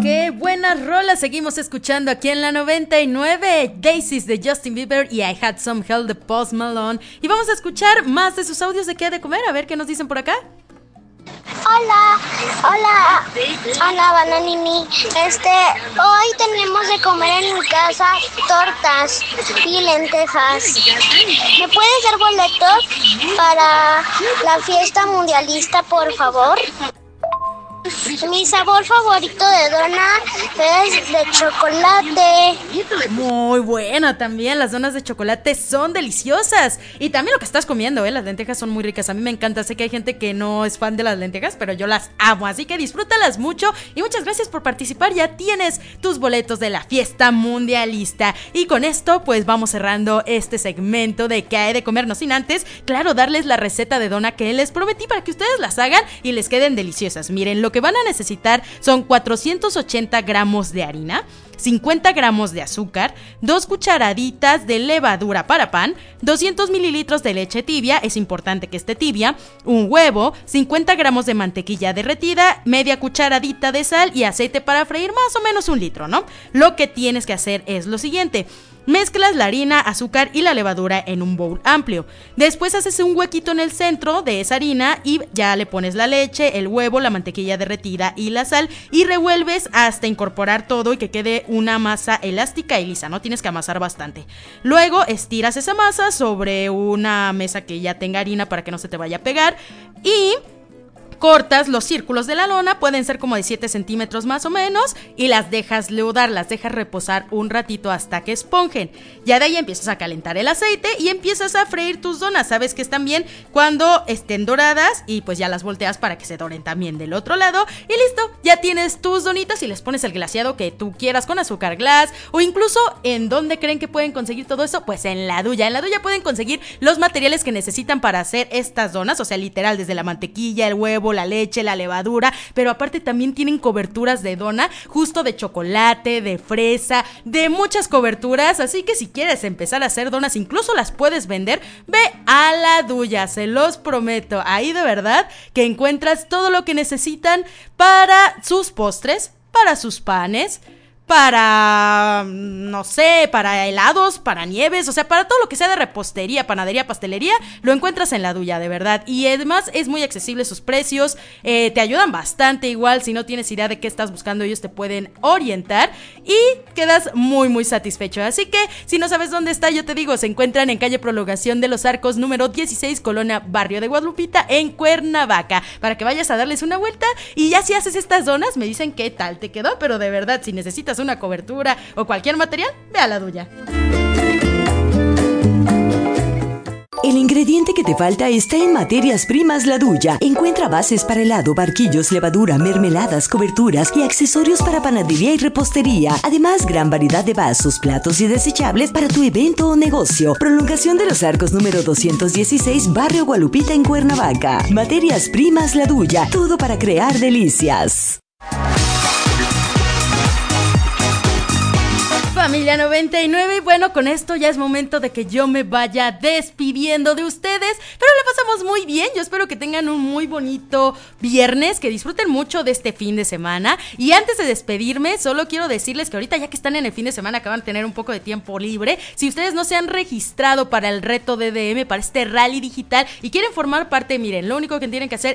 Qué buenas rolas seguimos escuchando aquí en la 99. Daisies de Justin Bieber y I Had Some Help de Post Malone. Y vamos a escuchar más de sus audios de qué hay de comer. A ver qué nos dicen por acá. Hola, Bananini. Hoy tenemos de comer en mi casa tortas y lentejas. ¿Me puedes dar boletos para la fiesta mundialista, por favor? Mi sabor favorito de dona es de chocolate. Muy buena también, las donas de chocolate son deliciosas. Y también lo que estás comiendo, las lentejas son muy ricas. A mí me encanta, sé que hay gente que no es fan de las lentejas, pero yo las amo, así que disfrútalas mucho. Y muchas gracias por participar, ya tienes tus boletos de la fiesta mundialista. Y con esto pues vamos cerrando este segmento de qué hay de comer, no sin antes, claro, darles la receta de dona que les prometí para que ustedes las hagan y les queden deliciosas. Miren, lo que van a necesitar son 480 gramos de harina, 50 gramos de azúcar, 2 cucharaditas de levadura para pan, 200 mililitros de leche tibia, es importante que esté tibia, un huevo, 50 gramos de mantequilla derretida, media cucharadita de sal y aceite para freír, más o menos 1 litro, ¿no? Lo que tienes que hacer es lo siguiente: mezclas la harina, azúcar y la levadura en un bowl amplio. Después haces un huequito en el centro de esa harina y ya le pones la leche, el huevo, la mantequilla derretida y la sal y revuelves hasta incorporar todo y que quede una masa elástica y lisa, ¿no? Tienes que amasar bastante. Luego estiras esa masa sobre una mesa que ya tenga harina para que no se te vaya a pegar y cortas los círculos de la lona, pueden ser como de 7 centímetros más o menos, y las dejas leudar, las dejas reposar un ratito hasta que esponjen. Ya de ahí empiezas a calentar el aceite y empiezas a freír tus donas. Sabes que están bien cuando estén doradas y pues ya las volteas para que se doren también del otro lado y listo, ya tienes tus donitas y les pones el glaseado que tú quieras con azúcar glass o incluso ¿en dónde creen que pueden conseguir todo eso? Pues en la Duya. En la Duya pueden conseguir los materiales que necesitan para hacer estas donas, o sea, literal, desde la mantequilla, el huevo, la leche, la levadura, pero aparte también tienen coberturas de dona, justo de chocolate, de fresa, de muchas coberturas, así que si quieres empezar a hacer donas, incluso las puedes vender, ve a la Duya, se los prometo, ahí de verdad que encuentras todo lo que necesitan para sus postres, para sus panes, para, no sé, para helados, para nieves, o sea, para todo lo que sea de repostería, panadería, pastelería, lo encuentras en la Duya, de verdad. Y además es muy accesible sus precios, te ayudan bastante igual, si no tienes idea de qué estás buscando, ellos te pueden orientar y quedas muy, muy satisfecho. Así que, si no sabes dónde está, yo te digo, se encuentran en calle Prolongación de los Arcos, número 16, Colonia Barrio de Guadalupita, en Cuernavaca, para que vayas a darles una vuelta y ya si haces estas donas, me dicen qué tal te quedó, pero de verdad, si necesitas una cobertura o cualquier material, ve a la Duya. El ingrediente que te falta está en Materias Primas La Duya. Encuentra bases para helado, barquillos, levadura, mermeladas, coberturas y accesorios para panadería y repostería. Además, gran variedad de vasos, platos y desechables para tu evento o negocio. Prolongación de los Arcos número 216, Barrio Guadalupita en Cuernavaca. Materias Primas La Duya. Todo para crear delicias. Familia 99, y bueno, con esto ya es momento de que yo me vaya despidiendo de ustedes, pero la pasamos muy bien, yo espero que tengan un muy bonito viernes, que disfruten mucho de este fin de semana, y antes de despedirme, solo quiero decirles que ahorita ya que están en el fin de semana, acaban de tener un poco de tiempo libre, si ustedes no se han registrado para el reto DDM, para este rally digital, y quieren formar parte, miren, lo único que tienen que hacer